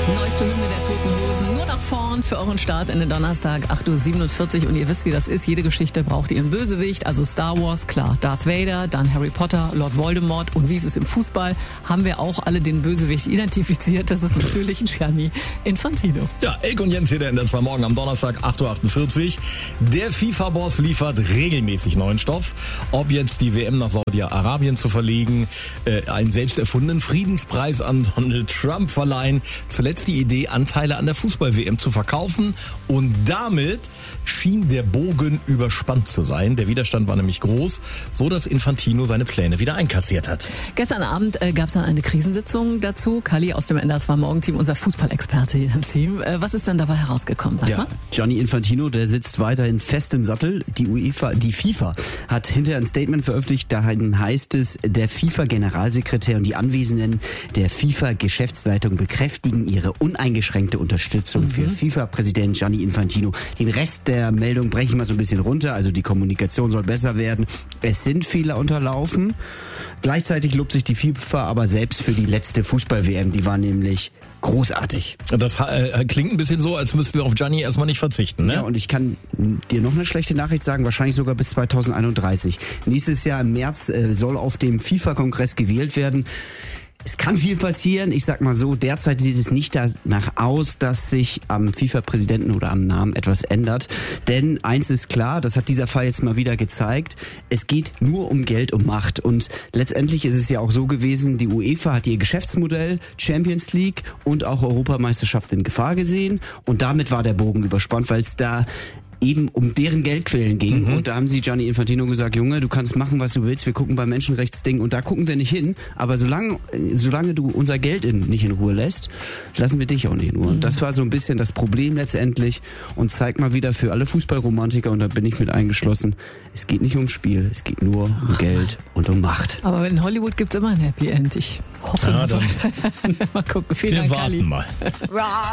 Neueste Hymne der Toten Hosen, nur nach vorn für euren Start in den Donnerstag, 8.47 Uhr. Und ihr wisst, wie das ist. Jede Geschichte braucht ihren Bösewicht. Also Star Wars, klar, Darth Vader, dann Harry Potter, Lord Voldemort. Und wie es ist im Fußball, haben wir auch alle den Bösewicht identifiziert. Das ist natürlich Gianni Infantino. Ja, Elke und Jens hier, der NDR 2 morgen am Donnerstag, 8.48 Uhr. Der FIFA-Boss liefert regelmäßig neuen Stoff. Ob jetzt die WM nach Saudi-Arabien zu verlegen, einen selbst erfundenen Friedenspreis an Donald Trump verleihen, zuletzt die Idee, Anteile an der Fußball-WM zu verkaufen, und damit schien der Bogen überspannt zu sein. Der Widerstand war nämlich groß, so dass Infantino seine Pläne wieder einkassiert hat. Gestern Abend gab es dann eine Krisensitzung dazu. Kalli aus dem NDR 2 Morgenteam, unser Fußballexperte hier im Team. Was ist denn dabei herausgekommen? Sag mal. Gianni Infantino, der sitzt weiterhin fest im Sattel. Die FIFA hat hinterher ein Statement veröffentlicht, darin heißt es, der FIFA-Generalsekretär und die Anwesenden der FIFA-Geschäftsleitung bekräftigen ihre uneingeschränkte Unterstützung für FIFA-Präsident Gianni Infantino. Den Rest der Meldung breche ich mal so ein bisschen runter. Also die Kommunikation soll besser werden. Es sind Fehler unterlaufen. Gleichzeitig lobt sich die FIFA aber selbst für die letzte Fußball-WM. Die war nämlich großartig. Das klingt ein bisschen so, als müssten wir auf Gianni erstmal nicht verzichten, ne? Ja, und ich kann dir noch eine schlechte Nachricht sagen, wahrscheinlich sogar bis 2031. Nächstes Jahr im März soll auf dem FIFA-Kongress gewählt werden. Es kann viel passieren. Ich sag mal so, derzeit sieht es nicht danach aus, dass sich am FIFA-Präsidenten oder am Namen etwas ändert. Denn eins ist klar, das hat dieser Fall jetzt mal wieder gezeigt, es geht nur um Geld und Macht. Und letztendlich ist es ja auch so gewesen, die UEFA hat ihr Geschäftsmodell Champions League und auch Europameisterschaft in Gefahr gesehen. Und damit war der Bogen überspannt, weil es da eben um deren Geldquellen ging. Und da haben sie Gianni Infantino gesagt, Junge, du kannst machen, was du willst, wir gucken beim Menschenrechtsding und da gucken wir nicht hin, aber solange du unser Geld nicht in Ruhe lässt, lassen wir dich auch nicht in Ruhe. Und das war so ein bisschen das Problem letztendlich und zeigt mal wieder für alle Fußballromantiker, und da bin ich mit eingeschlossen, es geht nicht ums Spiel, es geht nur um Geld und um Macht. Aber in Hollywood gibt's immer ein Happy End. Ich hoffe, Ja, mal gucken. Vielen wir Dank, warten Kalli. mal.